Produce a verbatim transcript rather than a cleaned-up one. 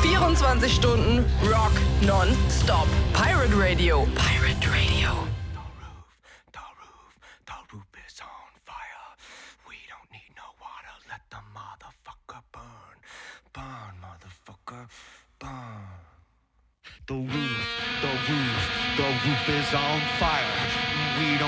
vierundzwanzig Stunden Rock non-stop. Pirate Radio. Pirate Radio. The roof, the roof is on fire. We don't need no water. Let the motherfucker burn. Burn, motherfucker, burn. The roof, the roof, the roof is on fire. We don't